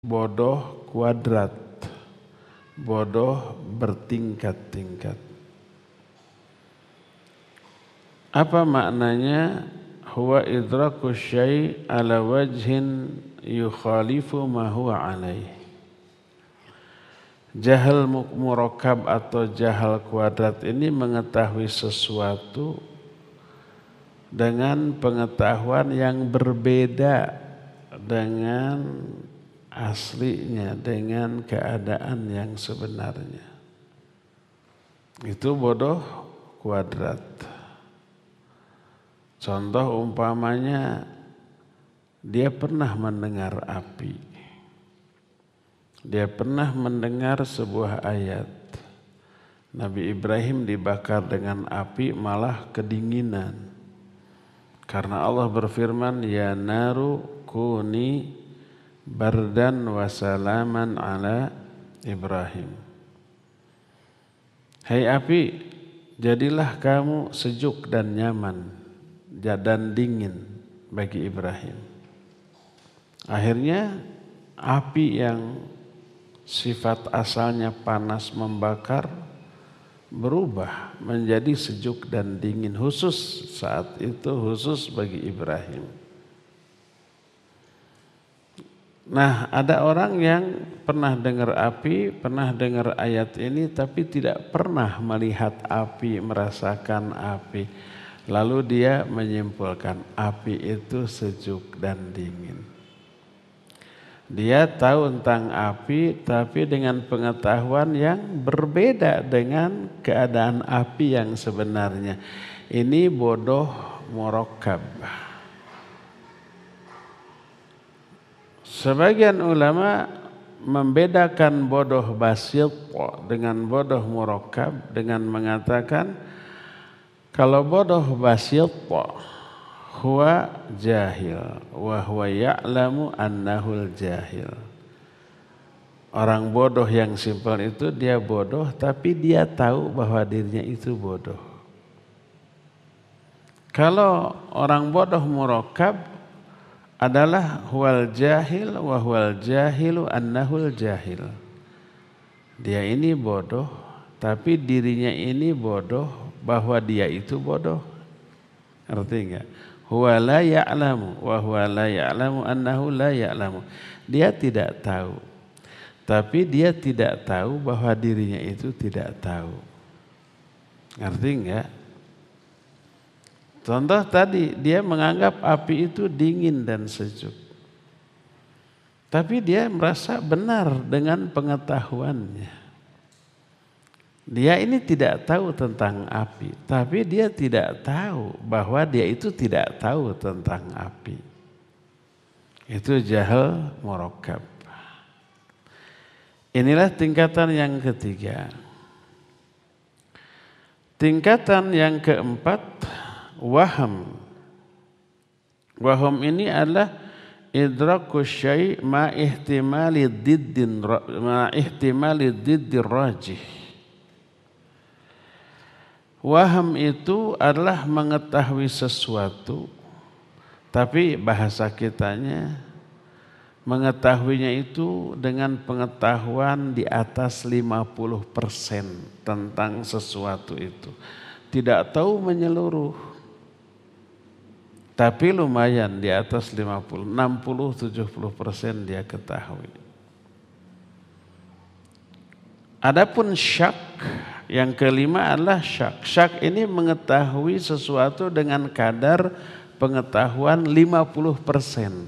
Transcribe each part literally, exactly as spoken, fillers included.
bodoh kuadrat, bodoh bertingkat-tingkat. Apa maknanya? Huwa idraku syai' ala wajhin yukhalifu ma huwa alaih. Jahal murakkab atau jahal kuadrat ini mengetahui sesuatu dengan pengetahuan yang berbeda dengan aslinya, dengan keadaan yang sebenarnya. Itu bodoh kuadrat. Contoh umpamanya, dia pernah mendengar api. Dia pernah mendengar sebuah ayat. Nabi Ibrahim dibakar dengan api malah kedinginan. Karena Allah berfirman, ya naru kuni bardan wa salaman ala Ibrahim. Hai api, jadilah kamu sejuk dan nyaman dan dingin bagi Ibrahim. Akhirnya api yang sifat asalnya panas membakar berubah menjadi sejuk dan dingin, khusus saat itu, khusus bagi Ibrahim. Nah, ada orang yang pernah dengar api, pernah dengar ayat ini, tapi tidak pernah melihat api, merasakan api. Lalu dia menyimpulkan api itu sejuk dan dingin. Dia tahu tentang api, tapi dengan pengetahuan yang berbeda dengan keadaan api yang sebenarnya. Ini bodoh murakkab. Sebagian ulama membedakan bodoh basit dengan bodoh murakkab dengan mengatakan kalau bodoh basit huwa jahil wa huwa ya'lamu annahul jahil. Orang bodoh yang simpel itu dia bodoh tapi dia tahu bahwa dirinya itu bodoh. Kalau orang bodoh murakkab adalah huwal jahil wa huwal jahilu annahul jahil. Dia ini bodoh tapi dirinya ini bodoh bahwa dia itu bodoh. Ngerti enggak? Huwa la ya'lamu wa huwa la ya'lamu annahu la ya'lamu. Dia tidak tahu. Tapi dia tidak tahu bahwa dirinya itu tidak tahu. Ngerti enggak? Contoh tadi, dia menganggap api itu dingin dan sejuk. Tapi dia merasa benar dengan pengetahuannya. Dia ini tidak tahu tentang api, tapi dia tidak tahu bahwa dia itu tidak tahu tentang api. Itu jahal murakkab. Inilah tingkatan yang ketiga. Tingkatan yang keempat, waham. Waham ini adalah idraku syai' ma ihtimali diddin ma ihtimali diddir rajih. Waham itu adalah mengetahui sesuatu, tapi bahasa kitanya mengetahuinya itu dengan pengetahuan di atas lima puluh persen tentang sesuatu itu. Tidak tahu menyeluruh, tapi lumayan di atas lima puluh, enam puluh, tujuh puluh persen dia ketahui. Adapun syak, yang kelima adalah syak. Syak ini mengetahui sesuatu dengan kadar pengetahuan lima puluh persen.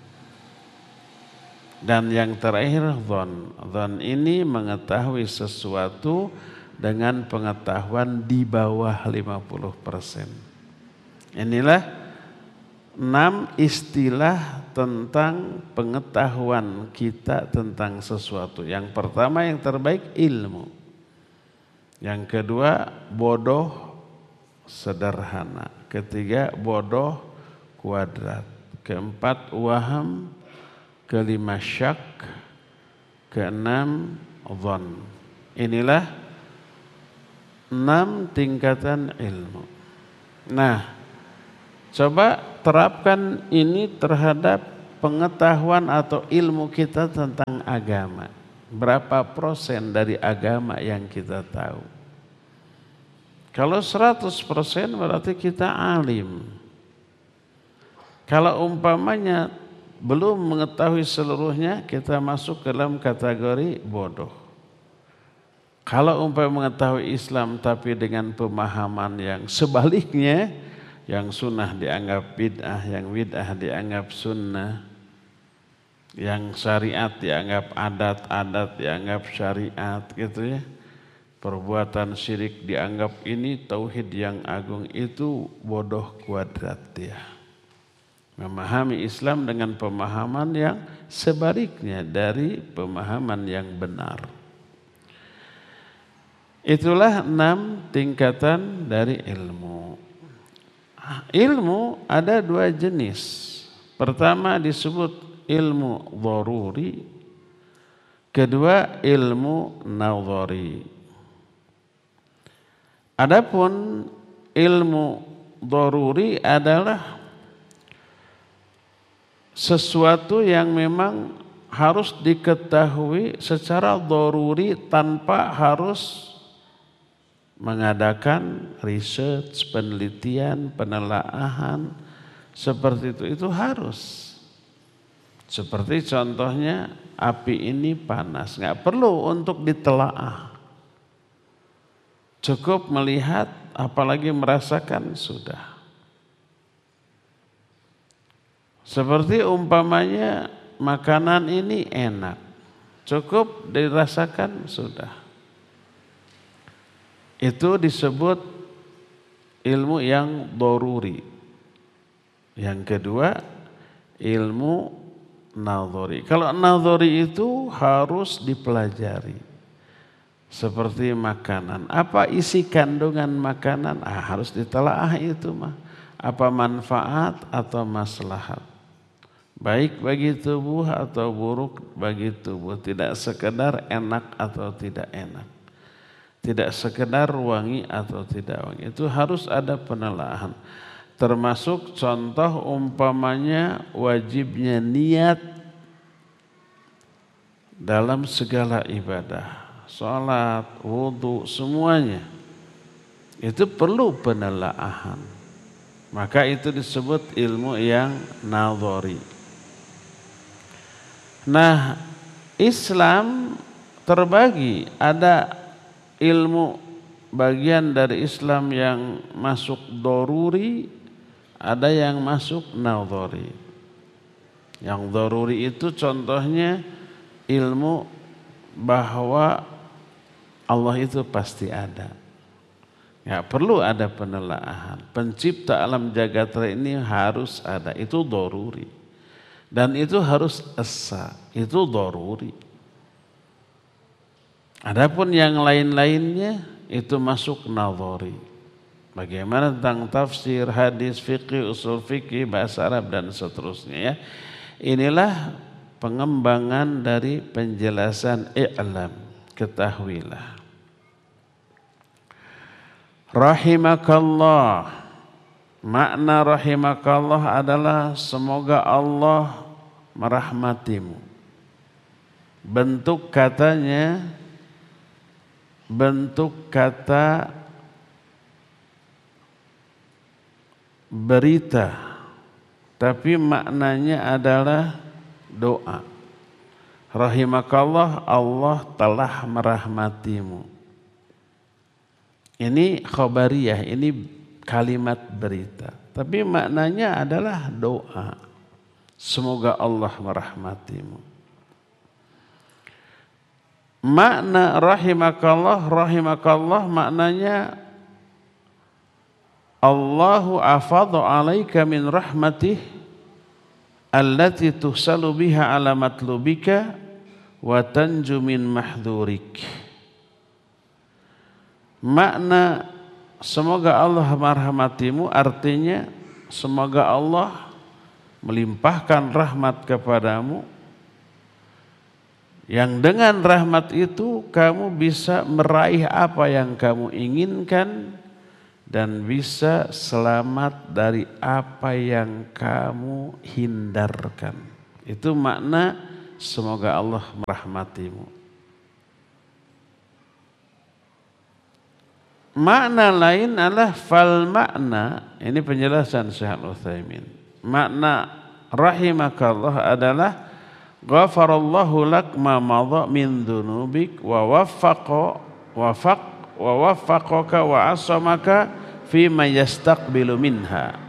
Dan yang terakhir dhon. Dhon ini mengetahui sesuatu dengan pengetahuan di bawah lima puluh persen. Inilah enam istilah tentang pengetahuan kita tentang sesuatu. Yang pertama yang terbaik ilmu. Yang kedua bodoh sederhana. Ketiga bodoh kuadrat. Keempat waham. Kelima syak. Keenam dhon. Inilah enam tingkatan ilmu. Nah, coba terapkan ini terhadap pengetahuan atau ilmu kita tentang agama? Berapa persen dari agama yang kita tahu? Kalau seratus persen berarti kita alim. Kalau umpamanya belum mengetahui seluruhnya, kita masuk ke dalam kategori bodoh. Kalau umpamanya mengetahui Islam tapi dengan pemahaman yang sebaliknya, yang sunnah dianggap bid'ah, yang bid'ah dianggap sunnah, yang syariat dianggap adat, adat dianggap syariat, gitu ya. Perbuatan syirik dianggap ini tauhid yang agung, itu bodoh kuadrat dia. Memahami Islam dengan pemahaman yang sebaliknya dari pemahaman yang benar. Itulah enam tingkatan dari ilmu. Ilmu ada dua jenis. Pertama disebut ilmu dharuri, kedua ilmu nadhari. Adapun ilmu dharuri adalah sesuatu yang memang harus diketahui secara dharuri tanpa harus mengadakan research, penelitian, penelaahan seperti itu. Itu harus. Seperti contohnya api ini panas, nggak perlu untuk ditelaah. Cukup melihat, apalagi merasakan sudah. Seperti umpamanya makanan ini enak, cukup dirasakan sudah. Itu disebut ilmu yang dharuri. Yang kedua ilmu nadhari. Kalau nadhari itu harus dipelajari. Seperti makanan. Apa isi kandungan makanan? Ah, harus ditelaah itu mah. Apa manfaat atau maslahat? Baik bagi tubuh atau buruk bagi tubuh. Tidak sekedar enak atau tidak enak. Tidak sekedar wangi atau tidak wangi. Itu harus ada penelaahan. Termasuk contoh umpamanya wajibnya niat dalam segala ibadah, sholat, wudhu, semuanya itu perlu penelaahan. Maka itu disebut ilmu yang nadhari. Nah, Islam terbagi, ada ilmu bagian dari Islam yang masuk dharuri, ada yang masuk nadhari. Yang dharuri itu contohnya ilmu bahwa Allah itu pasti ada. Ya, perlu ada penelaahan. Pencipta alam jagat ini harus ada. Itu dharuri. Dan itu harus esa. Itu dharuri. Adapun yang lain-lainnya itu masuk nadhari. Bagaimana tentang tafsir, hadis, fikih, usul fikih, bahasa Arab dan seterusnya ya. Inilah pengembangan dari penjelasan i'lam, ketahuilah. Rahimakallah. Makna rahimakallah adalah semoga Allah merahmatimu. Bentuk katanya bentuk kata berita, tapi maknanya adalah doa. Rahimakallah, Allah telah merahmatimu. Ini khabariyah, ini kalimat berita, tapi maknanya adalah doa. Semoga Allah merahmatimu. Makna rahimakallah, rahimakallah maknanya Allahu afadhu alaika min rahmatih allati tuhsalu biha ala matlubika wa tanju min mahdhurik. Makna semoga Allah merahmatimu artinya semoga Allah melimpahkan rahmat kepadamu, yang dengan rahmat itu kamu bisa meraih apa yang kamu inginkan dan bisa selamat dari apa yang kamu hindarkan. Itu makna semoga Allah merahmatimu. Makna lain adalah fal makna, ini penjelasan Syekh Al-Utsaimin. Makna rahimakallah adalah ghafarallahu lak ma madha min dzunubik wa waffaqa wafaq wa waffaqaka wa asamaka fi ma yastaqbilu minha.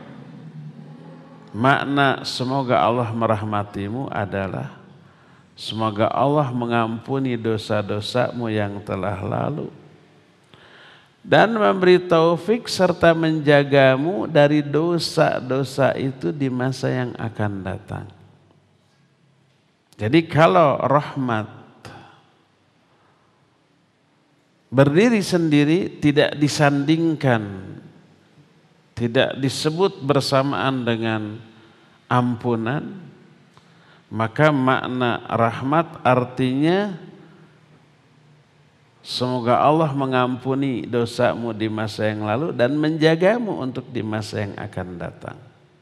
Makna semoga Allah merahmatimu adalah semoga Allah mengampuni dosa-dosamu yang telah lalu dan memberi taufik serta menjagamu dari dosa-dosa itu di masa yang akan datang. Jadi kalau rahmat berdiri sendiri, tidak disandingkan, tidak disebut bersamaan dengan ampunan, maka makna rahmat artinya semoga Allah mengampuni dosamu di masa yang lalu dan menjagamu untuk di masa yang akan datang.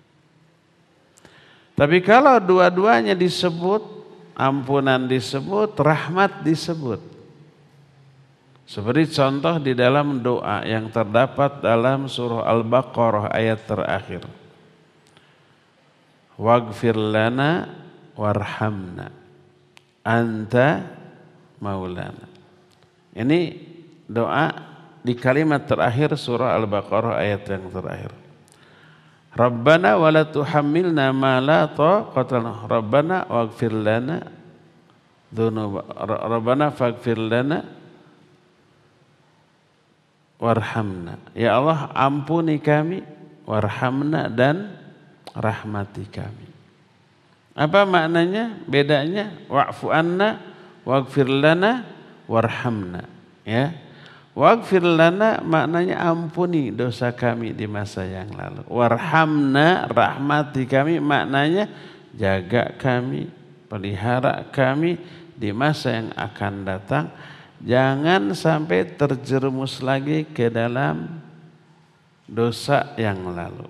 Tapi kalau dua-duanya disebut, ampunan disebut, rahmat disebut. Seperti contoh di dalam doa yang terdapat dalam surah Al-Baqarah ayat terakhir. Waghfir lana warhamna anta maulana. Ini doa di kalimat terakhir surah Al-Baqarah ayat yang terakhir. Rabbana wa la tuhammilna ma la taqata lana. Rabbana waghfir lana dzunub. Rabbana faghfir lana warhamna. Ya Allah, ampuni kami, warhamna, dan rahmati kami. Apa maknanya? Bedanya wa'fu anna waghfir lana warhamna, ya. Waghfir lana maknanya ampuni dosa kami di masa yang lalu. Warhamna, rahmati kami maknanya jaga kami, pelihara kami di masa yang akan datang. Jangan sampai terjerumus lagi ke dalam dosa yang lalu.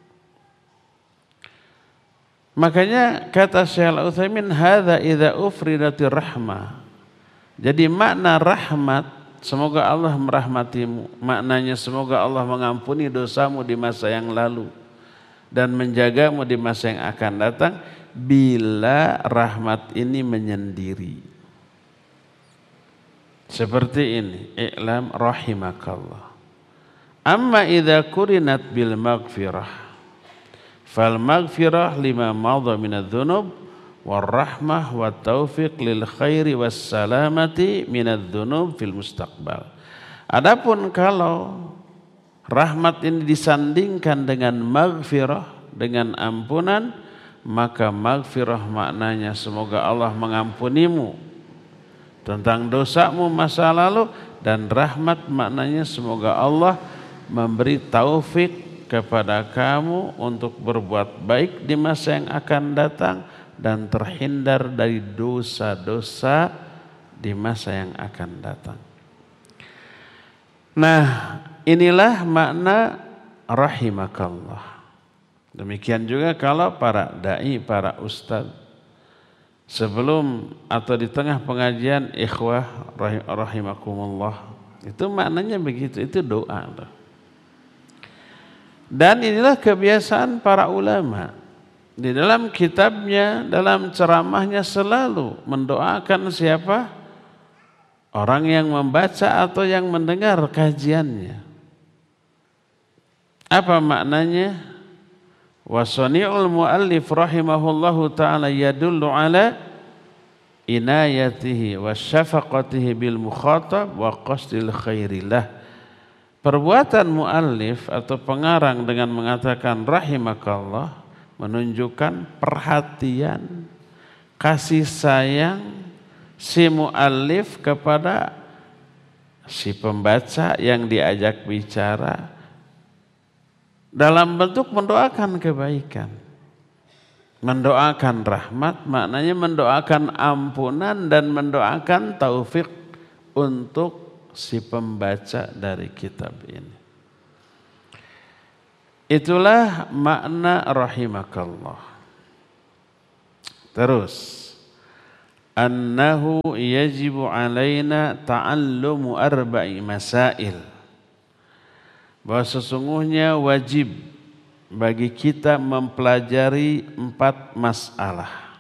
Makanya kata Syekh Al-Utsaimin, hadza idza ufridatir rahmah. Jadi makna rahmat, semoga Allah merahmatimu, maknanya semoga Allah mengampuni dosamu di masa yang lalu dan menjagamu di masa yang akan datang, bila rahmat ini menyendiri. Seperti ini, i'lam rahimakallah. Amma idza kurinat bil maghfirah, fal maghfirah lima madha minadz dzunub warahmah wa taufiq lil khairi was salamati minadz dzunub fil mustaqbal. Adapun kalau rahmat ini disandingkan dengan maghfirah, dengan ampunan, maka maghfirah maknanya semoga Allah mengampunimu tentang dosamu masa lalu, dan rahmat maknanya semoga Allah memberi taufik kepada kamu untuk berbuat baik di masa yang akan datang dan terhindar dari dosa-dosa di masa yang akan datang. Nah, inilah makna rahimakallah. Demikian juga kalau para dai, para ustadz, sebelum atau di tengah pengajian, ikhwah rahimakumullah, itu maknanya begitu, itu doa. Dan inilah kebiasaan para ulama. Di dalam kitabnya, dalam ceramahnya selalu mendoakan siapa? Orang yang membaca atau yang mendengar kajiannya. Apa maknanya? Wasani'ul muallif rahimahullahu ta'ala yadullu ala inayatihi wa syafaqatihi bil mukhatab wa qasdil khairillah. Perbuatan muallif atau pengarang dengan mengatakan rahimakallah menunjukkan perhatian, kasih sayang si muallif kepada si pembaca yang diajak bicara dalam bentuk mendoakan kebaikan, mendoakan rahmat, maknanya mendoakan ampunan dan mendoakan taufik untuk si pembaca dari kitab ini. Itulah makna rahimakallah. Terus annahu yajibu alaina ta'allumu arba'i masail. Bahwa sesungguhnya wajib bagi kita mempelajari empat masalah.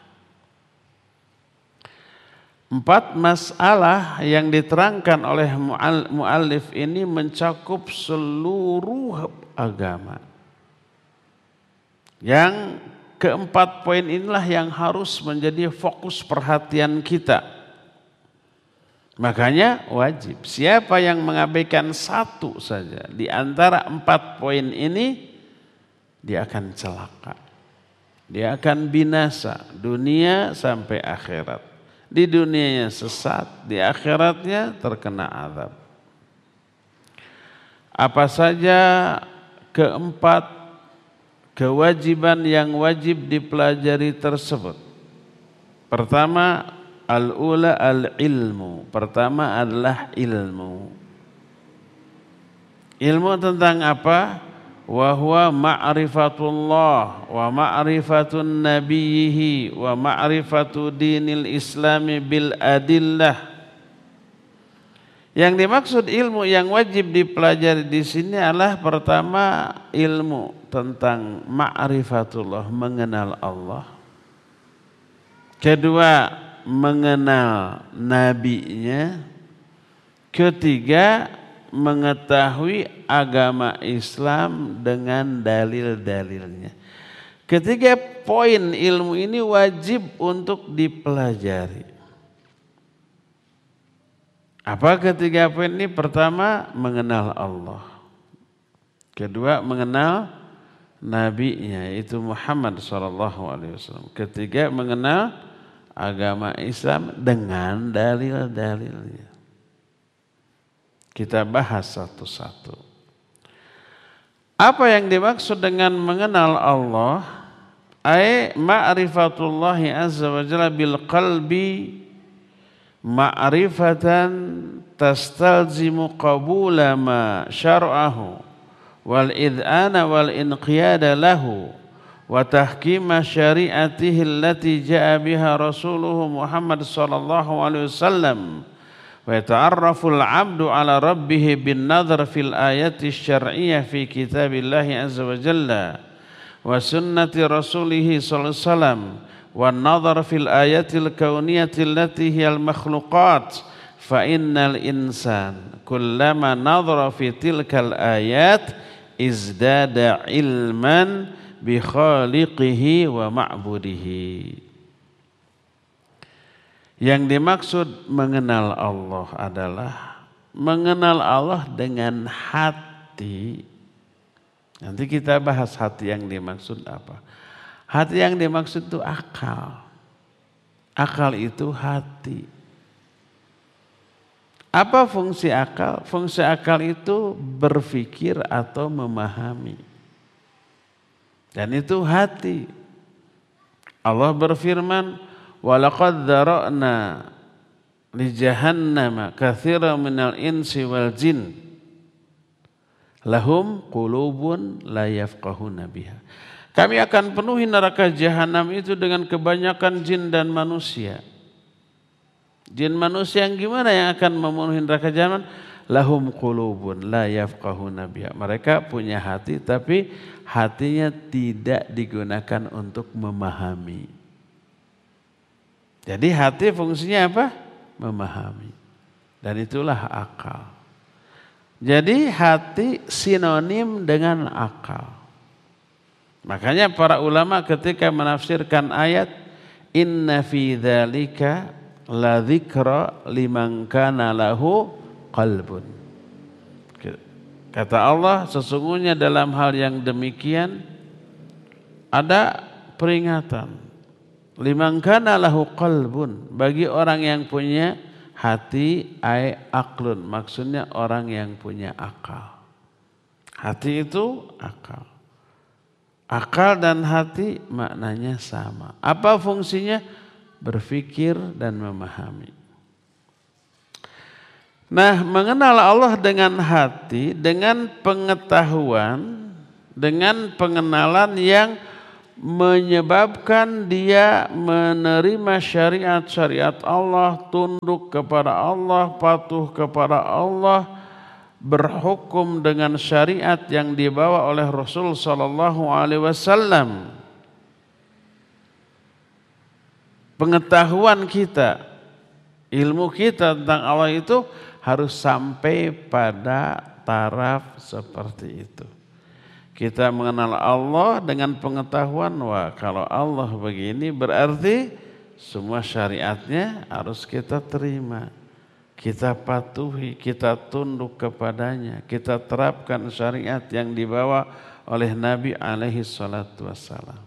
Empat masalah yang diterangkan oleh mu'allif ini mencakup seluruh agama. Yang keempat poin inilah yang harus menjadi fokus perhatian kita. Makanya wajib. Siapa yang mengabaikan satu saja di antara empat poin ini, dia akan celaka. Dia akan binasa dunia sampai akhirat. Di dunianya sesat, di akhiratnya terkena azab. Apa saja keempat kewajiban yang wajib dipelajari tersebut? Pertama, al-ula al-ilmu. Pertama adalah ilmu. Ilmu tentang apa? Wa huwa ma'rifatullah wa ma'rifatun nabiyhi wa ma'rifatu dinil islami bil adillah. Yang dimaksud ilmu yang wajib dipelajari di sini adalah pertama ilmu tentang ma'rifatullah, mengenal Allah. Kedua, mengenal nabinya. Ketiga, mengetahui agama Islam dengan dalil-dalilnya. Ketiga poin ilmu ini wajib untuk dipelajari. Apa ketiga poin ini? Pertama, mengenal Allah. Kedua, mengenal nabinya, yaitu Muhammad shallallahu alaihi wasallam. Ketiga, mengenal agama Islam dengan dalil-dalilnya. Kita bahas satu-satu. Apa yang dimaksud dengan mengenal Allah? Ai ma'rifatullahi azza wa jalla bil qalbi ma'rifatan tastalzimu qabula ma syar'ahu wal id'ana wal inqiyada lahu wa tahkima syari'atihi allati ja'a biha rasuluhu Muhammad sallallahu alaihi wasallam wa yata'arrafu al-'abdu ala rabbih bin nadhar fil ayati syar'iyyah fi kitabillahi azza wa jalla wa sunnati rasulih sallallahu alaihi wasallam والنظر في الآيات الكونية التي هي المخلوقات فإن الإنسان كلما نظر في تلك الآيات ازداد علما بخالقه ومعبوده. Yang dimaksud mengenal Allah adalah mengenal Allah dengan hati. Nanti kita bahas hati yang dimaksud apa. Hati yang dimaksud itu akal. Akal itu hati. Apa fungsi akal? Fungsi akal itu berpikir atau memahami. Dan itu hati. Allah berfirman, "Walaqad dzara'na li jahannama katsiran minal insi wal jin lahum qulubun la yafqahuna biha." Kami akan penuhi neraka jahanam itu dengan kebanyakan jin dan manusia. Jin manusia yang gimana yang akan memenuhi neraka jahanam? Lahum qulubun la yafqahuna biha. Mereka punya hati tapi hatinya tidak digunakan untuk memahami. Jadi hati fungsinya apa? Memahami. Dan itulah akal. Jadi hati sinonim dengan akal. Makanya para ulama ketika menafsirkan ayat inna fi dzalika la dzikra liman kana lahu qalbun. Kata Allah, sesungguhnya dalam hal yang demikian ada peringatan liman kana lahu qalbun, bagi orang yang punya hati, ai aqlun, maksudnya orang yang punya akal. Hati itu akal. Akal dan hati maknanya sama. Apa fungsinya? Berpikir dan memahami. Nah, mengenal Allah dengan hati, dengan pengetahuan, dengan pengenalan yang menyebabkan dia menerima syariat-syariat Allah, tunduk kepada Allah, patuh kepada Allah, berhukum dengan syariat yang dibawa oleh Rasul sallallahu alaihi wasallam. Pengetahuan kita, ilmu kita tentang Allah itu harus sampai pada taraf seperti itu. Kita mengenal Allah dengan pengetahuan, wah kalau Allah begini berarti semua syariatnya harus kita terima. Kita patuhi, kita tunduk kepadanya, kita terapkan syariat yang dibawa oleh Nabi alaihi salatu wassalam.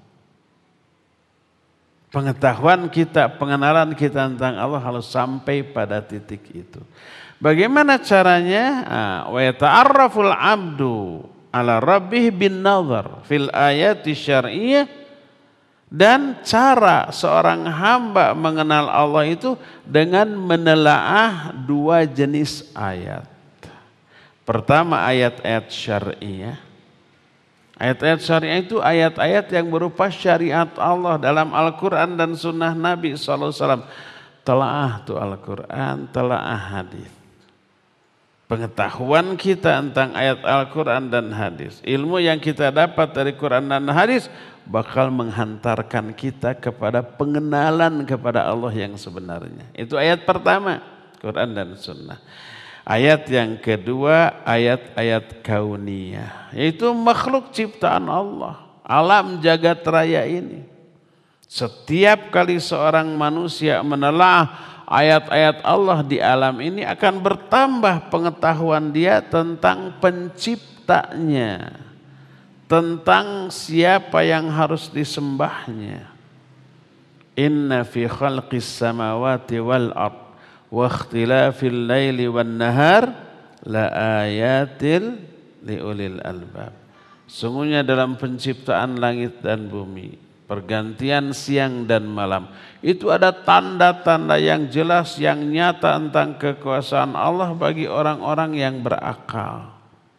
Pengetahuan kita, pengenalan kita tentang Allah harus sampai pada titik itu. Bagaimana caranya? Wa yata'arraful 'abdu ala rabbih bin nazar fil ayati syar'iyyah, dan cara seorang hamba mengenal Allah itu dengan menelaah dua jenis ayat. Pertama ayat-ayat syar'iyyah. Ayat-ayat syariah itu ayat-ayat yang berupa syariat Allah dalam Al-Quran dan sunnah Nabi shallallahu alaihi wasallam. Telaah itu Al-Quran, telaah hadis. Pengetahuan kita tentang ayat Al-Quran dan hadis, ilmu yang kita dapat dari Quran dan hadis bakal menghantarkan kita kepada pengenalan kepada Allah yang sebenarnya. Itu ayat pertama, Quran dan sunnah. Ayat yang kedua, ayat-ayat kauniyah, yaitu makhluk ciptaan Allah, alam jagat raya ini. Setiap kali seorang manusia menelaah ayat-ayat Allah di alam ini, akan bertambah pengetahuan dia tentang penciptanya, tentang siapa yang harus disembahnya. Inna fi khalqis samawati wal ard wa ikhtilafil laili wan nahar la ayatil liulil albab. Sungguhnya dalam penciptaan langit dan bumi, pergantian siang dan malam, itu ada tanda-tanda yang jelas, yang nyata tentang kekuasaan Allah bagi orang-orang yang berakal.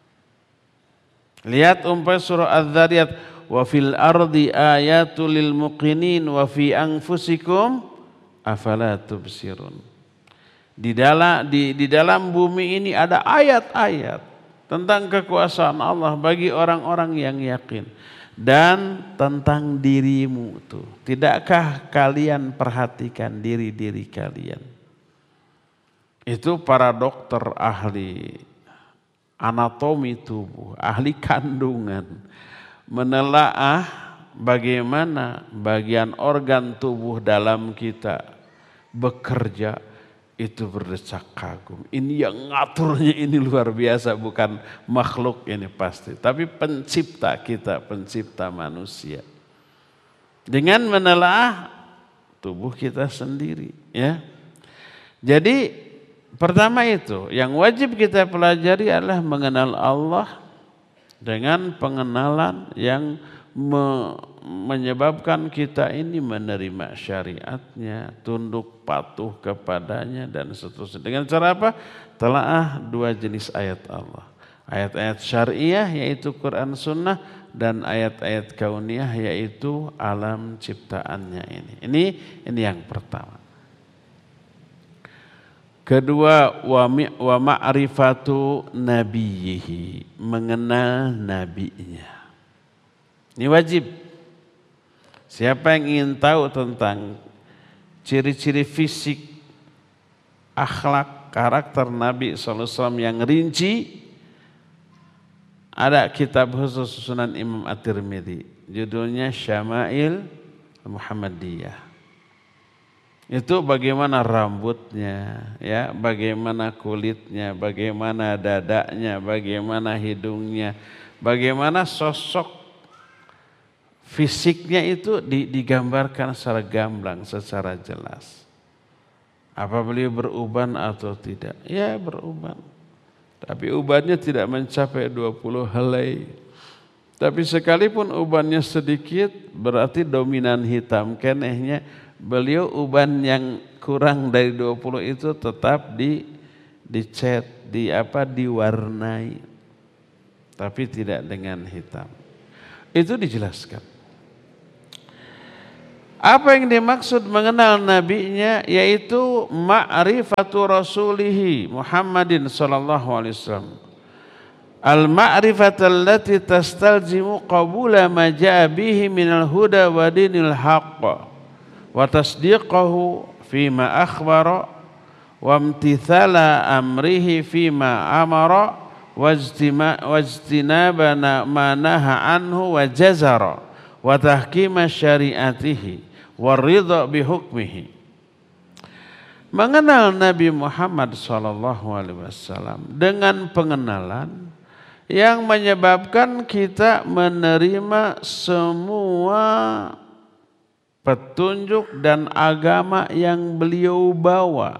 Lihat umpamanya surah Az-Zariyat, wa fil ardi ayatul lil muqinin wa fi anfusikum afala tubsirun. Di dalam di, di dalam bumi ini ada ayat-ayat tentang kekuasaan Allah bagi orang-orang yang yakin. Dan tentang dirimu tuh, tidakkah kalian perhatikan diri-diri kalian? Itu para dokter ahli anatomi tubuh, ahli kandungan, menelaah bagaimana bagian organ tubuh dalam kita bekerja, itu berdecak kagum. Ini yang ngaturnya ini luar biasa, bukan makhluk ini pasti, tapi pencipta kita, pencipta manusia. Dengan menelaah tubuh kita sendiri, ya. Jadi pertama itu yang wajib kita pelajari adalah mengenal Allah dengan pengenalan yang me menyebabkan kita ini menerima syariatnya, tunduk patuh kepadanya dan seterusnya. Dengan cara apa? Telaah dua jenis ayat Allah. Ayat-ayat syariah yaitu Quran Sunnah, dan ayat-ayat kauniyah yaitu alam ciptaannya ini. Ini ini yang pertama. Kedua, wa ma'rifatu nabiyhi, mengenal nabinya. Ini wajib. Siapa yang ingin tahu tentang ciri-ciri fisik, akhlak, karakter Nabi shallallahu alaihi wasallam yang rinci, ada kitab khusus Sunan Imam At-Tirmidzi, judulnya Syama'il Muhammadiyah. Itu bagaimana rambutnya, ya, bagaimana kulitnya, bagaimana dadanya, bagaimana hidungnya, bagaimana sosok fisiknya itu digambarkan secara gamblang, secara jelas. Apa beliau beruban atau tidak? Ya, beruban. Tapi ubannya tidak mencapai dua puluh helai. Tapi sekalipun ubannya sedikit, berarti dominan hitam. Kenehnya beliau uban yang kurang dari dua puluh itu tetap di dicat, di apa diwarnai. Tapi tidak dengan hitam. Itu dijelaskan. Apa yang dimaksud mengenal nabinya? Yaitu ma'rifatu rasulihi Muhammadin sallallahu alaihi wasallam. Al-ma'rifatu allati tastalzimu qabula ma ja'a bihi minal huda wa dinil haqq wa tasdiqahu fima akhbara wa imtithala amrihi fima amara wajtinaba ma naha anhu wa jazara wa tahkima syariatihi wa ridha bihukmihi. Mengenal Nabi Muhammad sallallahu alaihi wasallam dengan pengenalan yang menyebabkan kita menerima semua petunjuk dan agama yang beliau bawa,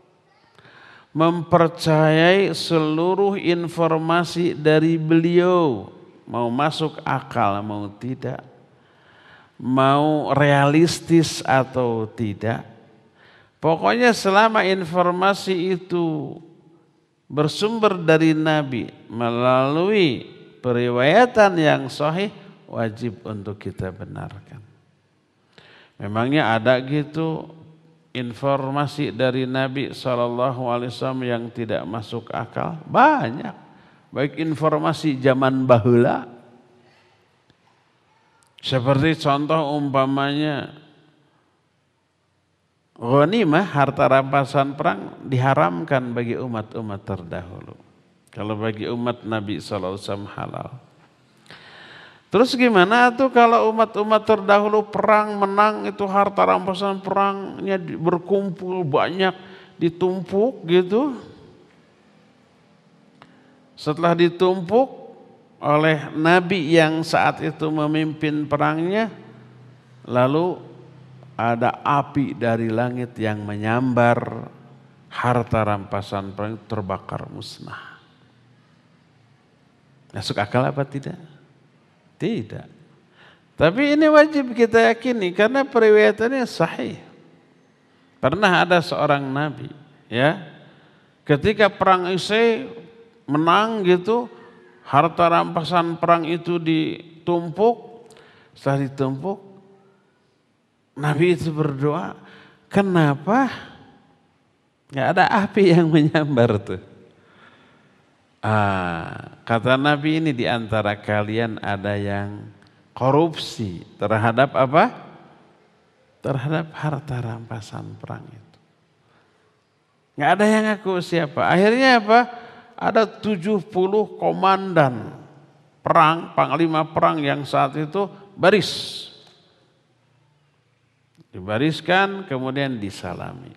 mempercayai seluruh informasi dari beliau, mau masuk akal mau tidak, mau realistis atau tidak. Pokoknya selama informasi itu bersumber dari Nabi melalui periwayatan yang sahih, wajib untuk kita benarkan. Memangnya ada gitu informasi dari Nabi shallallahu alaihi wasallam yang tidak masuk akal? Banyak. Baik informasi zaman baheula, seperti contoh umpamanya ghanimah, harta rampasan perang diharamkan bagi umat-umat terdahulu. Kalau bagi umat Nabi shallallahu alaihi wasallam halal. Terus gimana tuh kalau umat-umat terdahulu perang menang, itu harta rampasan perangnya berkumpul banyak, ditumpuk gitu. Setelah ditumpuk oleh Nabi yang saat itu memimpin perangnya, lalu ada api dari langit yang menyambar harta rampasan perang, terbakar musnah. Masuk akal apa tidak? Tidak. Tapi ini wajib kita yakini karena periwayatannya sahih. Pernah ada seorang nabi, ya, ketika perang Isai menang gitu, harta rampasan perang itu ditumpuk. Setelah ditumpuk, Nabi itu berdoa, kenapa nggak ada api yang menyambar tuh? Ah, kata Nabi, ini di antara kalian ada yang korupsi terhadap apa? Terhadap harta rampasan perang itu. Nggak ada yang ngaku siapa. Akhirnya apa? Ada tujuh puluh komandan perang, panglima perang yang saat itu baris. Dibariskan, kemudian disalami.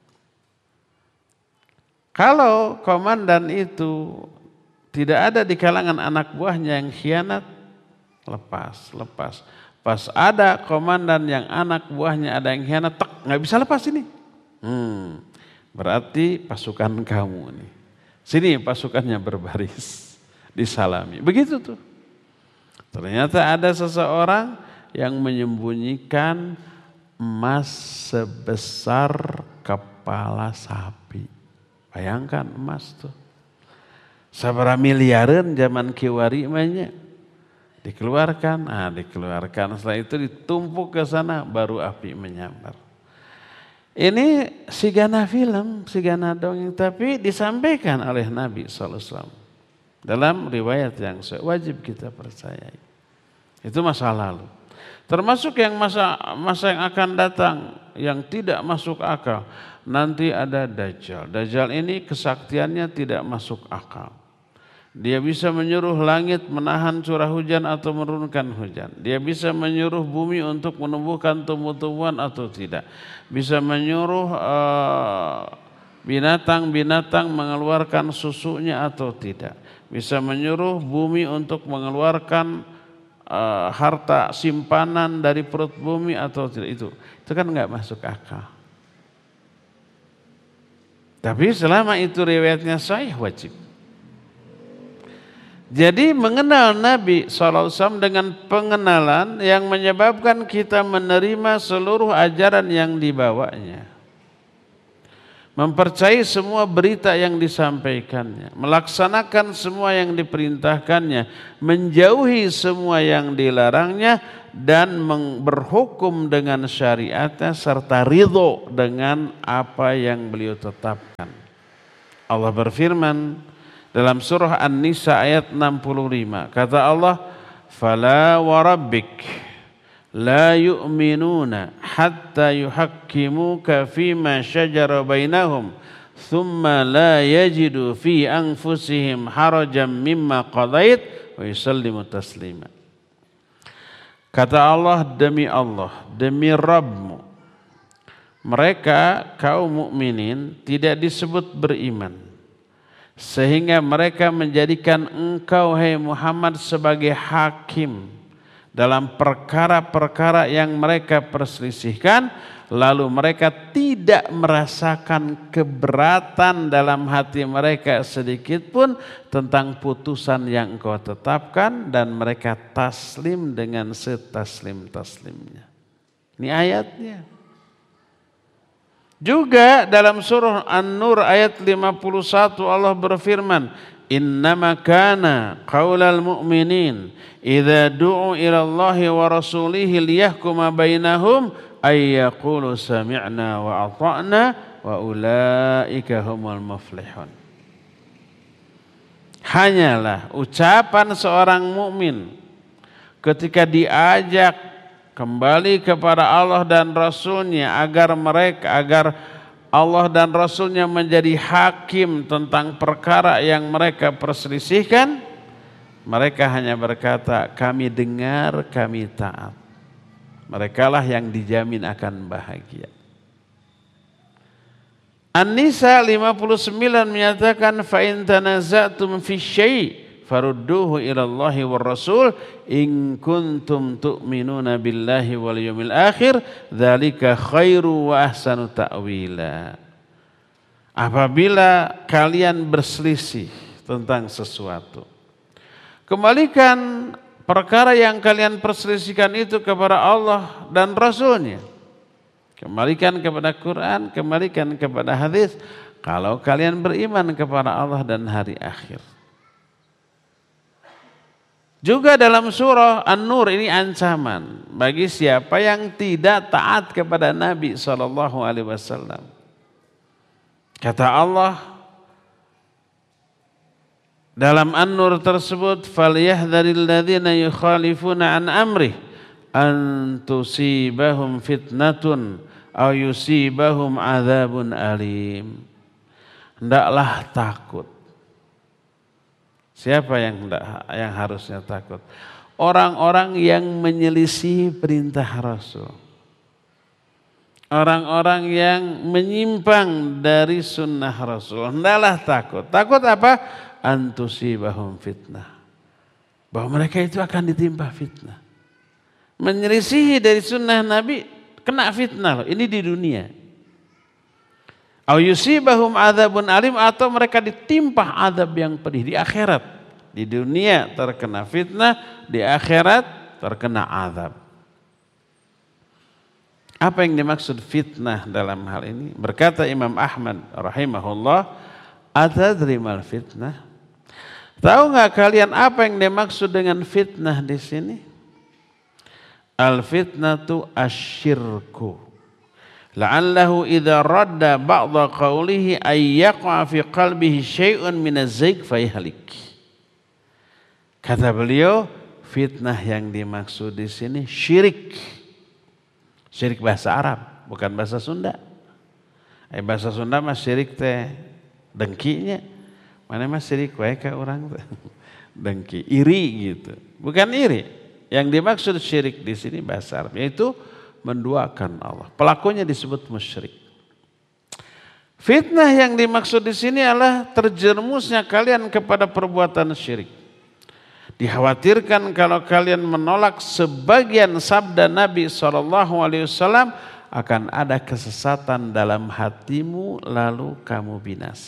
Kalau komandan itu tidak ada di kalangan anak buahnya yang khianat, lepas, lepas. Pas ada komandan yang anak buahnya ada yang khianat, tek, nggak bisa lepas ini. Hmm, berarti pasukan kamu nih. Sini pasukannya berbaris, disalami. Begitu tuh. Ternyata ada seseorang yang menyembunyikan emas sebesar kepala sapi. Bayangkan emas tuh. Sabara miliaran zaman kiwari mainnya. Dikeluarkan, ah dikeluarkan. Setelah itu ditumpuk ke sana, baru api menyambar. Ini sigana film, sigana dongeng, tapi disampaikan oleh Nabi shallallahu alaihi wasallam dalam riwayat yang wajib kita percayai. Itu masa lalu. Termasuk yang masa masa yang akan datang yang tidak masuk akal. Nanti ada Dajjal. Dajjal ini kesaktiannya tidak masuk akal. Dia bisa menyuruh langit menahan curah hujan atau menurunkan hujan. Dia bisa menyuruh bumi untuk menumbuhkan tumbuh-tumbuhan atau tidak. Bisa menyuruh uh, binatang-binatang mengeluarkan susunya atau tidak. Bisa menyuruh bumi untuk mengeluarkan uh, harta simpanan dari perut bumi atau tidak. Itu, itu kan nggak masuk akal. Tapi selama itu riwayatnya sahih, wajib. Jadi mengenal Nabi shallallahu alaihi wasallam dengan pengenalan yang menyebabkan kita menerima seluruh ajaran yang dibawanya. Mempercayai semua berita yang disampaikannya. Melaksanakan semua yang diperintahkannya. Menjauhi semua yang dilarangnya. dan berhukum dengan syariatnya serta ridho dengan apa yang beliau tetapkan. Allah berfirman dalam surah An-Nisa ayat enam puluh lima. Kata Allah, "Fala wa rabbik la yu'minuna hatta yuhakkimuka fima syajara bainahum thumma la yajidu fi anfusihim harajan mimma qadait wa yusallimu taslima." Kata Allah, demi Allah, demi Rabbmu, mereka kaum mukminin tidak disebut beriman sehingga mereka menjadikan engkau, hai Muhammad, sebagai hakim dalam perkara-perkara yang mereka perselisihkan, lalu mereka tidak merasakan keberatan dalam hati mereka sedikit pun tentang putusan yang engkau tetapkan, dan mereka taslim dengan setaslim-taslimnya. Ini ayatnya. Juga dalam surah An-Nur ayat lima puluh satu Allah berfirman, "Innama kana qaulal mu'minin idza du'u ila Allahi wa rasulihi liyahkuma bainahum ay yaqulu sami'na wa ata'na wa ulaika humul muflihun." Hanyalah ucapan seorang mukmin ketika diajak kembali kepada Allah dan Rasulnya agar mereka agar Allah dan Rasulnya menjadi hakim tentang perkara yang mereka perselisihkan, mereka hanya berkata, kami dengar, kami taat. Merekalah yang dijamin akan bahagia. An-Nisa lima puluh sembilan menyatakan, fa in tanaza'tum fi syai' farudduhu ila Allahi war Rasul in kuntum tu'minuna billahi wal yawmil akhir dzalika khairu wa ahsanu ta'wila. Apabila kalian berselisih tentang sesuatu, kembalikan perkara yang kalian perselisihkan itu kepada Allah dan Rasulnya. Kembalikan kepada Quran, kembalikan kepada hadis. Kalau kalian beriman kepada Allah dan hari akhir. Juga dalam surah An-Nur ini ancaman bagi siapa yang tidak taat kepada Nabi shallallahu alaihi wasallam. Kata Allah dalam An-Nur tersebut, "Falyahdharil ladzina yukhalifuna an amrih an tusibahum fitnatun aw yusibahum adzabun alim." Hendaklah takut. Siapa yang yang harusnya takut? Orang-orang yang menyelisih perintah Rasul. Orang-orang yang menyimpang dari sunnah Rasul. Hendaklah takut. Takut apa? Antusibahum fitnah. Bahwa mereka itu akan ditimpa fitnah. Menyelisihi dari sunnah Nabi, kena fitnah. Ini di dunia. Au yusibahum adzabun alim, atau mereka ditimpa azab yang pedih di akhirat. Di dunia terkena fitnah, di akhirat terkena azab. Apa yang dimaksud fitnah dalam hal ini? Berkata Imam Ahmad rahimahullah, atadri mal fitnah? Tahu nggak kalian apa yang dimaksud dengan fitnah di sini? Al fitnatu asyirku. La'allahu idza radda ba'dha qawlihi ay yaqa fi qalbihi syai'un min az-zayg fayhalik. Kata beliau, fitnah yang dimaksud di sini syirik. Syirik bahasa Arab, bukan bahasa Sunda. Eh bahasa Sunda mah syirik teh dengkinya. Mana mah syirik wae ka urang teh. Dengki, iri gitu. Bukan iri. Yang dimaksud syirik di sini bahasa Arab yaitu menduakan Allah. Pelakunya disebut musyrik. Fitnah yang dimaksud di sini adalah terjerumusnya kalian kepada perbuatan syirik. Dikhawatirkan kalau kalian menolak sebagian sabda Nabi shallallahu alaihi wasallam akan ada kesesatan dalam hatimu lalu kamu binasa.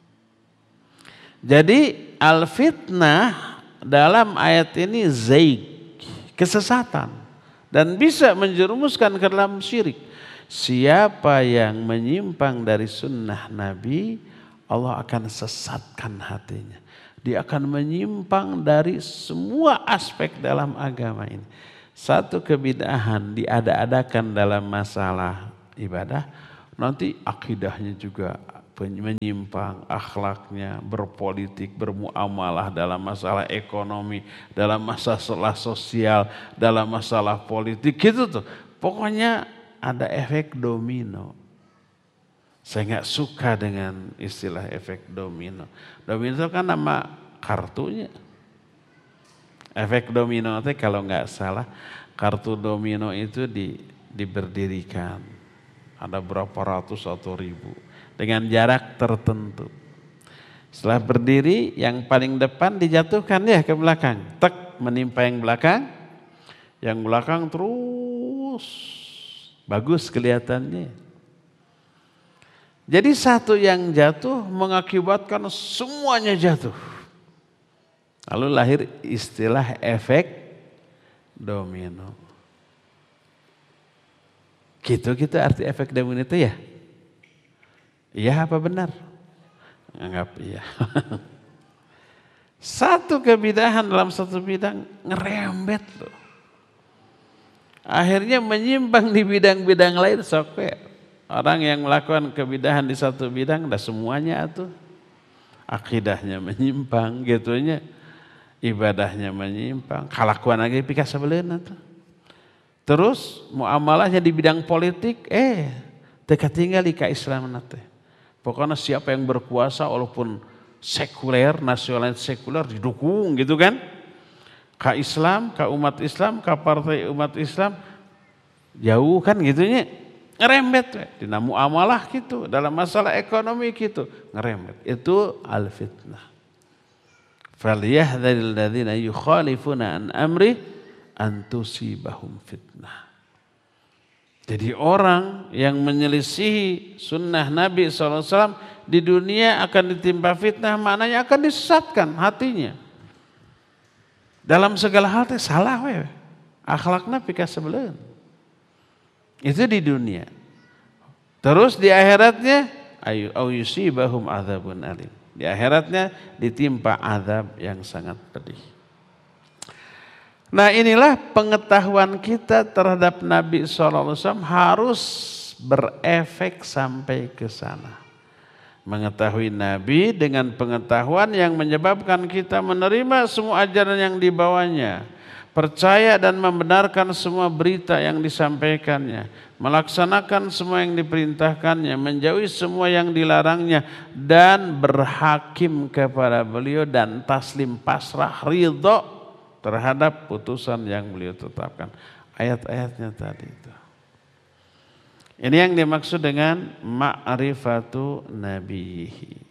Jadi al-fitnah dalam ayat ini zaig, kesesatan. Dan bisa menjerumuskan ke dalam syirik. Siapa yang menyimpang dari sunnah Nabi, Allah akan sesatkan hatinya. Dia akan menyimpang dari semua aspek dalam agama ini. satu kebidahan diada-adakan dalam masalah ibadah, nanti akidahnya juga menyimpang, akhlaknya, berpolitik, bermuamalah dalam masalah ekonomi, dalam masalah sosial, dalam masalah politik, gitu tuh. Pokoknya ada efek domino. Saya nggak suka dengan istilah efek domino. Domino kan nama kartunya. Efek domino itu kalau nggak salah, kartu domino itu di, diberdirikan. Ada berapa ratus atau ribu. Dengan jarak tertentu. Setelah berdiri, yang paling depan dijatuhkan ya ke belakang. Tek, menimpa yang belakang. Yang belakang terus bagus kelihatannya. Jadi satu yang jatuh mengakibatkan semuanya jatuh. Lalu lahir istilah efek domino. Gitu-gitu arti efek domino itu ya? Iya apa benar? Anggap iya. Satu kebidahan dalam satu bidang ngerembet loh. Akhirnya menyimpang di bidang-bidang lain. Sok orang yang melakukan kebidahan di satu bidang, dah semuanya tuh akidahnya menyimpang, gitunya, ibadahnya menyimpang, kalakuan lagi pika sebelena tuh. Terus muamalahnya di bidang politik, eh dekat tinggal di Islam nanti. Pokoknya siapa yang berkuasa walaupun sekuler, nasionalis sekuler didukung gitu kan. Ka Islam, ka umat Islam, ka partai umat Islam jauh kan gitunya. Ngerembet, dina muamalah gitu, dalam masalah ekonomi gitu, ngerembet. Itu al-fitnah. Falyahdharil ladzina yukhalifuna an amri an tusibahum fitnah. Jadi orang yang menyelisihi sunnah Nabi shallallahu alaihi wasallam di dunia akan ditimpa fitnah, maknanya akan disesatkan hatinya. Dalam segala hal teh salah we. Akhlakna pika sebeleun. Itu di dunia. Terus di akhiratnya ayu au yusibahum adzabun alim. Di akhiratnya ditimpa azab yang sangat pedih. Nah, inilah pengetahuan kita terhadap Nabi shallallahu alaihi wasallam harus berefek sampai ke sana. Mengetahui Nabi dengan pengetahuan yang menyebabkan kita menerima semua ajaran yang dibawanya, percaya dan membenarkan semua berita yang disampaikannya, melaksanakan semua yang diperintahkannya, menjauhi semua yang dilarangnya, dan berhakim kepada beliau dan taslim pasrah ridho terhadap putusan yang beliau tetapkan. Ayat-ayatnya tadi itu. Ini yang dimaksud dengan ma'rifatu nabiyihi.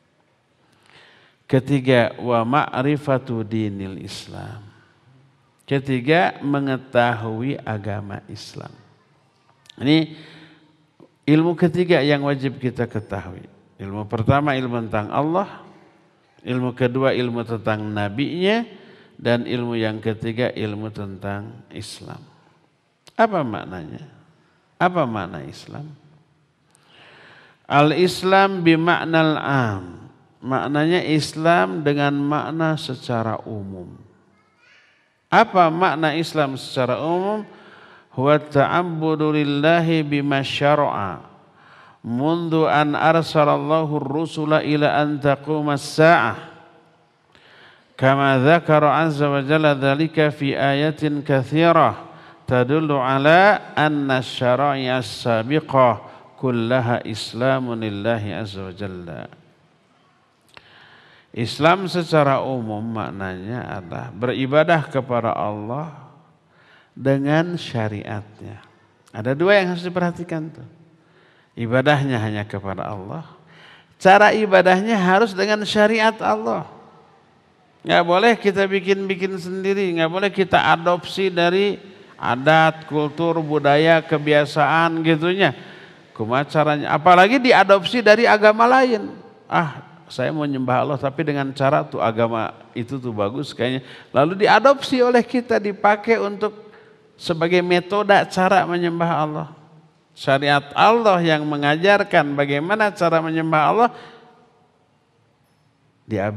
Ketiga, wa ma'rifatu dinil Islam. Ketiga, mengetahui agama Islam. Ini ilmu ketiga yang wajib kita ketahui. Ilmu pertama ilmu tentang Allah, ilmu kedua ilmu tentang nabinya, dan ilmu yang ketiga ilmu tentang Islam. Apa maknanya? Apa makna Islam? Al-Islam bimaknal am. Maknanya Islam dengan makna secara umum. Apa makna Islam secara umum? Huwa ta'abbudu lillahi bima syara'a mundu an arsalallahu ar-rusula ila an taquma as-sa'ah. Kama dzakara azza wa jalla dzalika fi ayatin katsirah tadullu ala anna syara'i as-sabiqah kullaha islamun lillahi azza wa jalla. Islam secara umum maknanya adalah beribadah kepada Allah dengan syariatnya. Ada dua yang harus diperhatikan tuh. Ibadahnya hanya kepada Allah. Cara ibadahnya harus dengan syariat Allah. Nggak boleh kita bikin-bikin sendiri. Nggak boleh kita adopsi dari adat, kultur, budaya, kebiasaan gitunya. Kumaha caranya? Apalagi diadopsi dari agama lain. Ah, saya mau nyembah Allah tapi dengan cara tuh agama itu tuh bagus kayaknya. Lalu diadopsi oleh kita, dipakai untuk sebagai metode cara menyembah Allah. Syariat Allah yang mengajarkan bagaimana cara menyembah Allah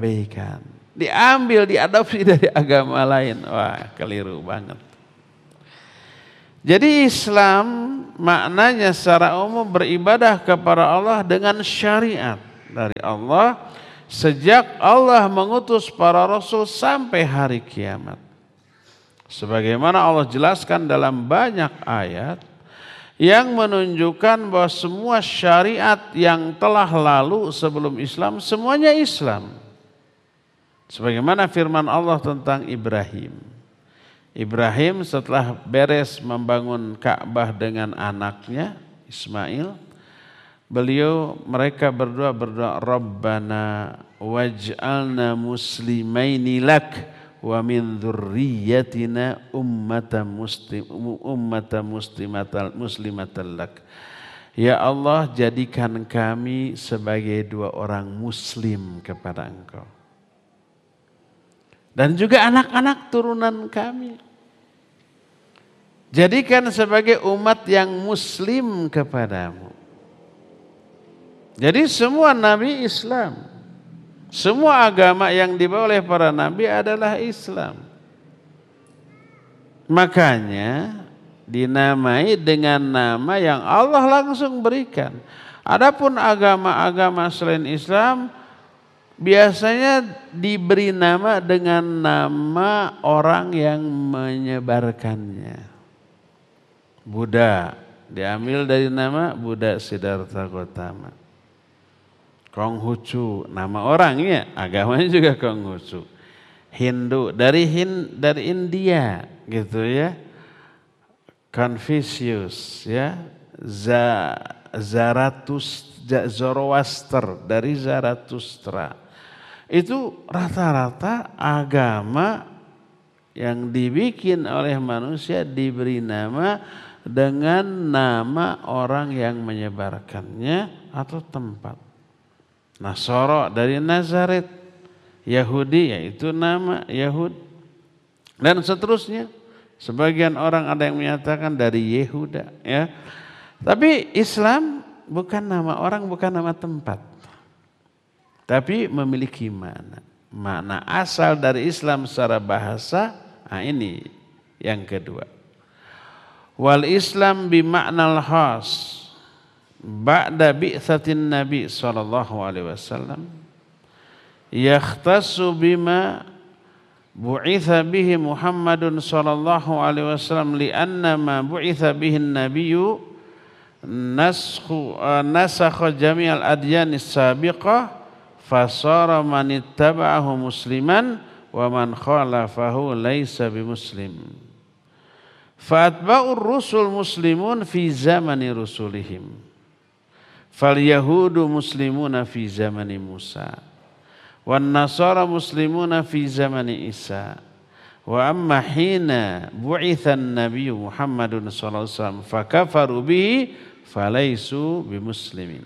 diabaikan. Diambil, diadopsi dari agama lain. Wah, keliru banget. Jadi Islam maknanya secara umum beribadah kepada Allah dengan syariat dari Allah sejak Allah mengutus para rasul sampai hari kiamat. Sebagaimana Allah jelaskan dalam banyak ayat yang menunjukkan bahwa semua syariat yang telah lalu sebelum Islam semuanya Islam. Sebagaimana firman Allah tentang Ibrahim. Ibrahim setelah beres membangun Ka'bah dengan anaknya Ismail, beliau mereka berdua berdoa, Rabbana waj'alna muslimaini lak wa min dzurriyyatina ummatan muslim ummatan muslimatan muslimatan lak. Ya Allah, jadikan kami sebagai dua orang muslim kepada Engkau. Dan juga anak-anak turunan kami. Jadikan sebagai umat yang muslim kepadamu. Jadi semua nabi Islam. Semua agama yang dibawa oleh para nabi adalah Islam. Makanya dinamai dengan nama yang Allah langsung berikan. Adapun agama-agama selain Islam biasanya diberi nama dengan nama orang yang menyebarkannya. Buddha diambil dari nama Buddha Siddhartha Gautama. Konghucu nama orangnya, agamanya juga Konghucu. Hindu dari Hin, dari India gitu ya. Confucius ya, Za, Zaratus, Zoroaster dari Zaratustra. Itu rata-rata agama yang dibikin oleh manusia diberi nama dengan nama orang yang menyebarkannya atau tempat. Nasara dari Nazaret, Yahudi yaitu nama Yahud, dan seterusnya. Sebagian orang ada yang menyatakan dari Yehuda, ya. Tapi Islam bukan nama orang, bukan nama tempat, tapi memiliki makna. Makna asal dari Islam secara bahasa, nah ini yang kedua. Wal Islam bimaknal khas. Ba'da bi'tsatin Nabi sallallahu alaihi wasallam yakhtassu bima bu'itha bihi Muhammadun sallallahu alaihi wasallam li'anna ma bu'itha bihi an-nabiyyu naskhu nasakha jami'al adyanis sabiqah fasara man ittaba'ahu musliman wa man khalafahu laisa bimuslim. Fa'atba'ur rusul muslimun fi zamani rusulihim. Fal yahudu muslimuna fi zamani Musa, wan nasara muslimuna fi zamani Isa. Wa amma hina bu'itha an-nabiy Muhammadun sallallahu alaihi wasallam fakafaru bihi falaisu bimuslimin.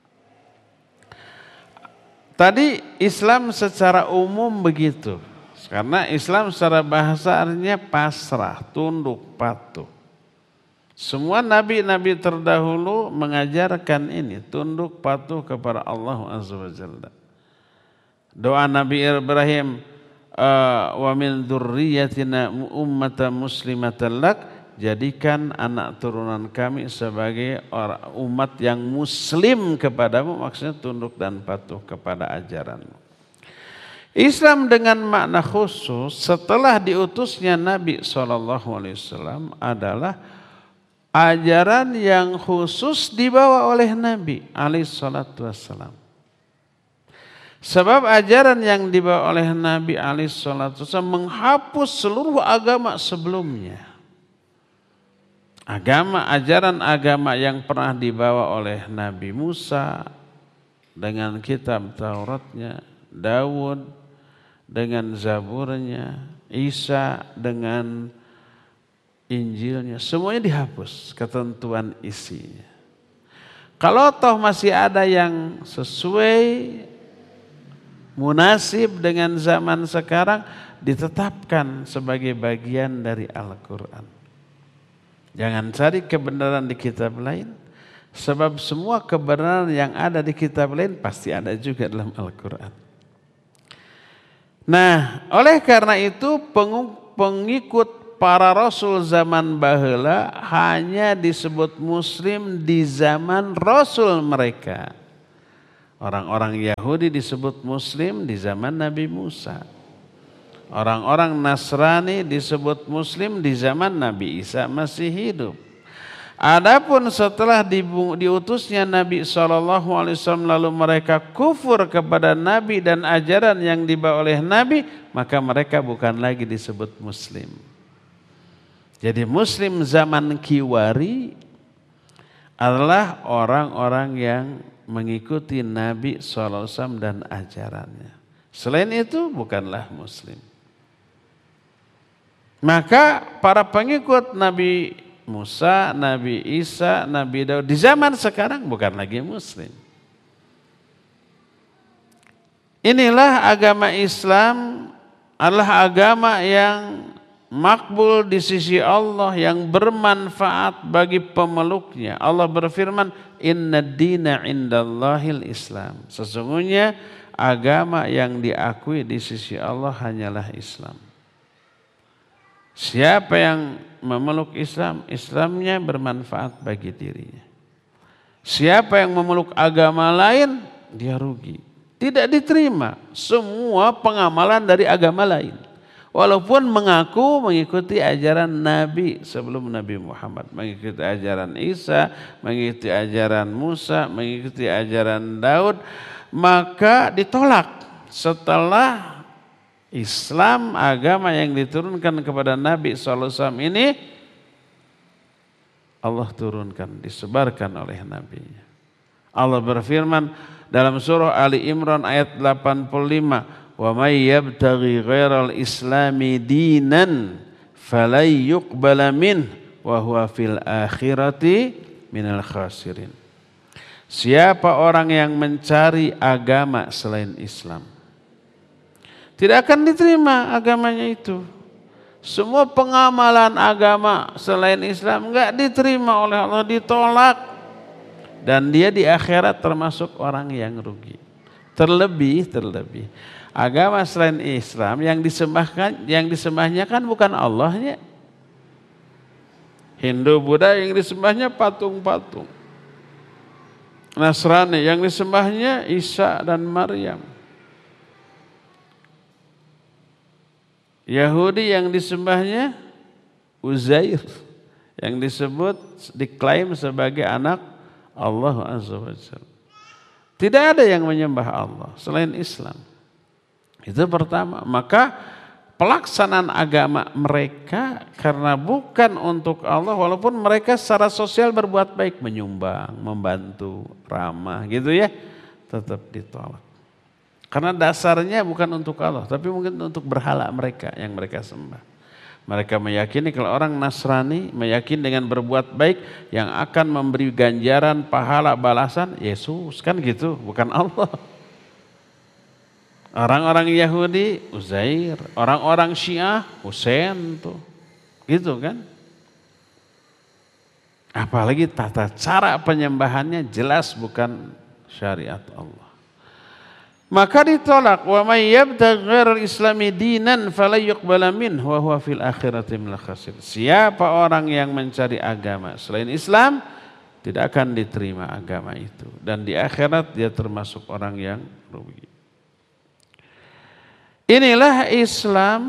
Tadi Islam secara umum begitu. Karena Islam secara bahasa artinya pasrah, tunduk, patuh. Semua nabi-nabi terdahulu mengajarkan ini, tunduk patuh kepada Allah Azza wa Jalla. Doa Nabi Ibrahim, wa min dzurriyyatina ummatan muslimatan lak, jadikan anak turunan kami sebagai orang umat yang muslim kepadamu, maksudnya tunduk dan patuh kepada ajaranmu. Islam dengan makna khusus setelah diutusnya Nabi shallallahu alaihi wasallam adalah ajaran yang khusus dibawa oleh Nabi alaihi salatu wassalam. Sebab ajaran yang dibawa oleh Nabi alaihi salatu wassalam menghapus seluruh agama sebelumnya. Agama, ajaran agama yang pernah dibawa oleh Nabi Musa dengan kitab Tauratnya, Daud dengan Zaburnya, Isa dengan Injilnya, semuanya dihapus ketentuan isinya. Kalau toh masih ada yang sesuai munasib dengan zaman sekarang, ditetapkan sebagai bagian dari Al-Quran. Jangan cari kebenaran di kitab lain, sebab semua kebenaran yang ada di kitab lain pasti ada juga dalam Al-Quran. Nah, oleh karena itu pengikut para rasul zaman baheula hanya disebut muslim di zaman rasul mereka. Orang-orang Yahudi disebut muslim di zaman Nabi Musa. Orang-orang Nasrani disebut muslim di zaman Nabi Isa masih hidup. Adapun setelah diutusnya Nabi shallallahu alaihi wasallam lalu mereka kufur kepada Nabi dan ajaran yang dibawa oleh Nabi, maka mereka bukan lagi disebut muslim. Jadi muslim zaman Kiwari adalah orang-orang yang mengikuti Nabi shallallahu alaihi wasallam dan ajarannya. Selain itu bukanlah muslim. Maka para pengikut Nabi Musa, Nabi Isa, Nabi Daud di zaman sekarang bukan lagi muslim. Inilah agama Islam adalah agama yang makbul di sisi Allah, yang bermanfaat bagi pemeluknya. Allah berfirman, "Inna dina indallahil Islam." Sesungguhnya agama yang diakui di sisi Allah hanyalah Islam. Siapa yang memeluk Islam, Islamnya bermanfaat bagi dirinya. Siapa yang memeluk agama lain, dia rugi. Tidak diterima semua pengamalan dari agama lain. Walaupun mengaku mengikuti ajaran Nabi sebelum Nabi Muhammad. Mengikuti ajaran Isa, mengikuti ajaran Musa, mengikuti ajaran Daud. Maka ditolak setelah Islam, agama yang diturunkan kepada Nabi shallallahu alaihi wasallam ini Allah turunkan, disebarkan oleh Nabi-Nya. Allah berfirman dalam surah Ali Imran ayat delapan puluh lima, "Wa may yabtaghi ghairal islami dinan falay yuqbala min wa huwa fil akhirati minal khasirin." Siapa orang yang mencari agama selain Islam, tidak akan diterima agamanya itu. Semua pengamalan agama selain Islam enggak diterima oleh Allah, ditolak. Dan dia di akhirat termasuk orang yang rugi. Terlebih, terlebih. Agama selain Islam yang disembahkan, yang disembahnya kan bukan Allahnya. Hindu, Buddha yang disembahnya patung-patung. Nasrani yang disembahnya Isa dan Maryam. Yahudi yang disembahnya Uzair, yang disebut, diklaim sebagai anak Allah Azza wa Jalla. Tidak ada yang menyembah Allah selain Islam. Itu pertama. Maka pelaksanaan agama mereka karena bukan untuk Allah, walaupun mereka secara sosial berbuat baik, menyumbang, membantu, ramah gitu ya, tetap ditolak. Karena dasarnya bukan untuk Allah, tapi mungkin untuk berhala mereka yang mereka sembah. Mereka meyakini kalau orang Nasrani meyakini dengan berbuat baik yang akan memberi ganjaran, pahala, balasan Yesus, kan gitu, bukan Allah. Orang-orang Yahudi Uzair, orang-orang Syiah Husain tuh, gitu kan. Apalagi tata cara penyembahannya jelas bukan syariat Allah. Maka ditolak, wa may yabtaghi ghairal islami dinan falay yuqbala minhu wa huwa fil akhirati minal khasirin. Siapa orang yang mencari agama selain Islam, tidak akan diterima agama itu, dan di akhirat dia termasuk orang yang rugi. Inilah Islam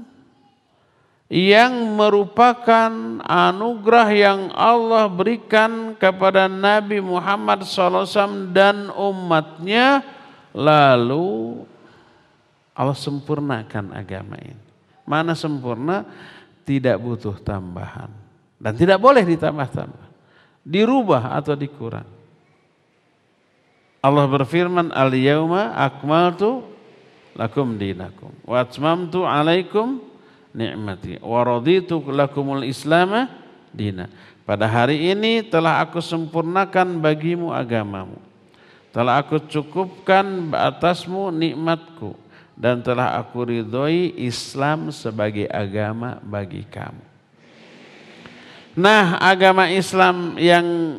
yang merupakan anugerah yang Allah berikan kepada Nabi Muhammad shallallahu alaihi wasallam dan umatnya. Lalu Allah sempurnakan agama ini. Mana sempurna? Tidak butuh tambahan. Dan tidak boleh ditambah-tambah, dirubah atau dikurang. Allah berfirman, "Al-yauma akmaltu lakum dinakum wa atmamtu alaikum ni'mati wa raditu lakumul islama dina." Pada hari ini telah aku sempurnakan bagimu agamamu, telah aku cukupkan atasmu nikmatku, dan telah aku ridhoi Islam sebagai agama bagi kamu. Nah, agama Islam yang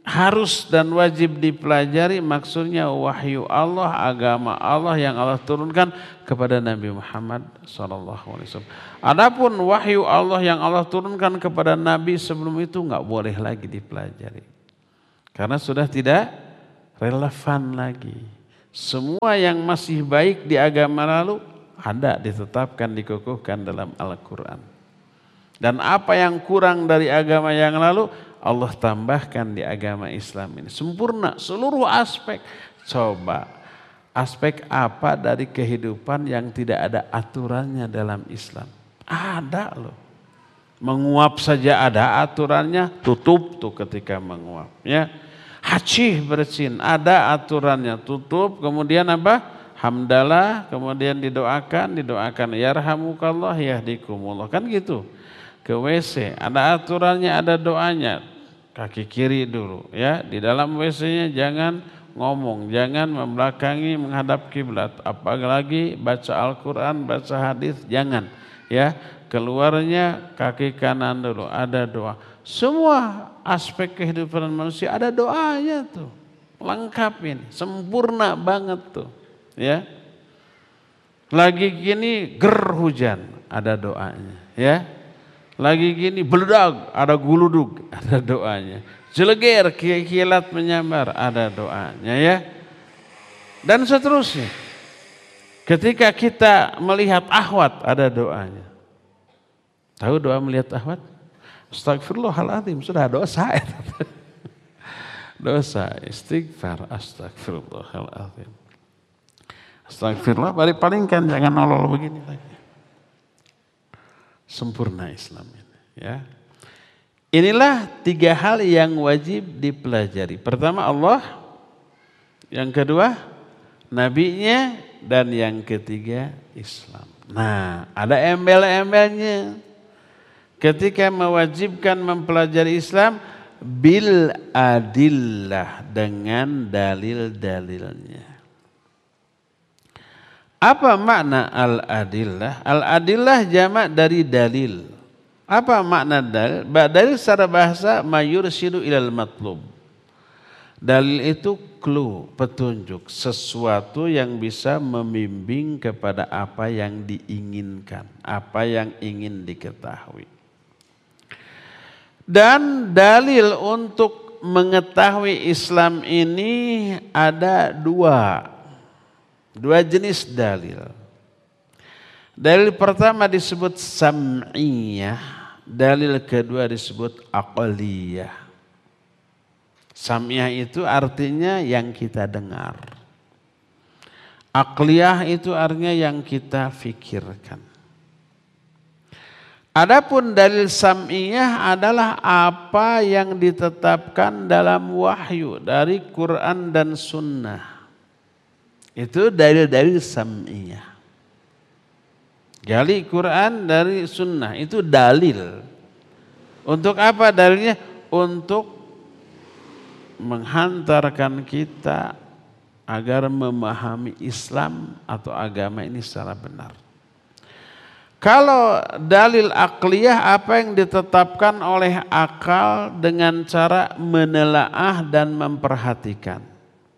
harus dan wajib dipelajari, maksudnya wahyu Allah, agama Allah yang Allah turunkan kepada Nabi Muhammad shallallahu alaihi wasallam. Adapun wahyu Allah yang Allah turunkan kepada Nabi sebelum itu nggak boleh lagi dipelajari, karena sudah tidak relevan lagi. Semua yang masih baik di agama lalu ada ditetapkan, dikukuhkan dalam Al-Quran. Dan apa yang kurang dari agama yang lalu Allah tambahkan di agama Islam ini. Sempurna seluruh aspek. Coba aspek apa dari kehidupan yang tidak ada aturannya dalam Islam? Ada loh. Menguap saja ada aturannya, tutup tuh ketika menguap. Ya. Haji bersin ada aturannya, tutup. Kemudian apa? Hamdalah, kemudian didoakan, didoakan yarhamukallah yahdikumullah. Kan gitu. Ke W C ada aturannya, ada doanya. Kaki kiri dulu ya, di dalam W C-nya jangan ngomong, jangan membelakangi menghadap kiblat, apalagi baca Al-Qur'an, baca hadis jangan ya. Keluarnya kaki kanan dulu, ada doa. Semua aspek kehidupan manusia ada doanya tuh. Lengkap ini, sempurna banget tuh ya. Lagi gini ger hujan, ada doanya ya. Lagi gini beledag, ada guludug, ada doanya. Jeleger, kilat menyambar, ada doanya ya. Dan seterusnya. Ketika kita melihat ahwat, ada doanya. Tahu doa melihat ahwat? Astagfirullahaladzim, sudah dosa. Dosa, istighfar, astagfirullahaladzim. Astagfirullah, balik palingkan, jangan nolol begini lagi. Sempurna Islam ini ya. Inilah tiga hal yang wajib dipelajari. Pertama Allah, yang kedua nabinya, dan yang ketiga Islam. Nah, ada embel-embelnya. Ketika mewajibkan mempelajari Islam bil adillah, dengan dalil-dalilnya. Apa makna al-adillah? Al-adillah jamak dari dalil. Apa makna dalil? Dalil secara bahasa mayursidu ilal matlub. Dalil itu clue, petunjuk, sesuatu yang bisa membimbing kepada apa yang diinginkan, apa yang ingin diketahui. Dan dalil untuk mengetahui Islam ini ada dua. Dua jenis dalil. Dalil pertama disebut sam'iyah, dalil kedua disebut aqliyah. Sam'iyah itu artinya yang kita dengar. Aqliyah itu artinya yang kita fikirkan. Adapun dalil sam'iyah adalah apa yang ditetapkan dalam wahyu dari Quran dan Sunnah. Itu dalil-dalil sam'iyah. Gali Quran dari Sunnah, itu dalil. Untuk apa dalilnya? Untuk menghantarkan kita agar memahami Islam atau agama ini secara benar. Kalau dalil aqliyah, apa yang ditetapkan oleh akal dengan cara menelaah dan memperhatikan.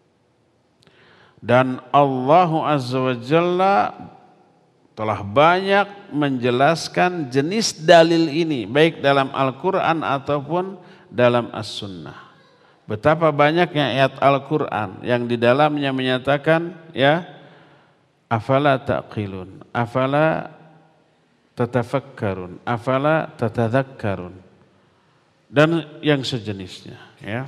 Dan Allah Azza wa Jalla telah banyak menjelaskan jenis dalil ini, baik dalam Al-Quran ataupun dalam As-Sunnah. Betapa banyaknya ayat Al-Quran yang di dalamnya menyatakan, ya, afala taqilun, afala tatafakkarun, afala tatadzakkarun, dan yang sejenisnya. Ya.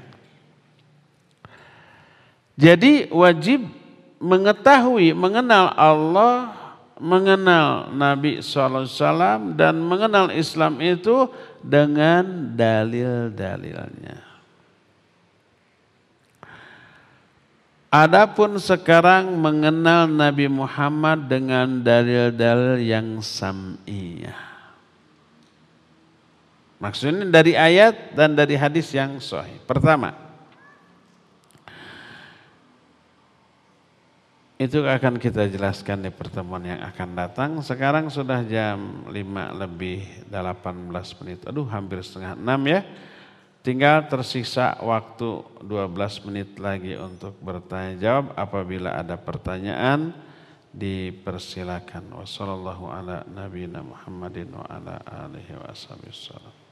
Jadi wajib mengetahui, mengenal Allah, mengenal Nabi shallallahu alaihi wasallam, dan mengenal Islam itu dengan dalil-dalilnya. Adapun sekarang mengenal Nabi Muhammad dengan dalil-dalil yang sam'iyah. Maksudnya dari ayat dan dari hadis yang sahih. Pertama, itu akan kita jelaskan di pertemuan yang akan datang. Sekarang sudah jam lima lebih delapan belas menit. Aduh, hampir setengah enam ya. Tinggal tersisa waktu dua belas menit lagi untuk bertanya jawab. Apabila ada pertanyaan, dipersilakan. Wassallallahu ala nabiyina Muhammadin wa ala alihi wa sahbihi wasallam.